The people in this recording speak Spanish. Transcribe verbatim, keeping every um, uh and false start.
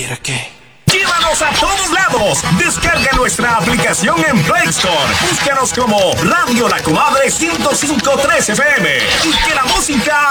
¿Pero qué? ¡Llévanos a todos lados! Descarga nuestra aplicación en Play Store. Búscanos como Radio La Comadre ciento cinco punto tres F M. Y que la música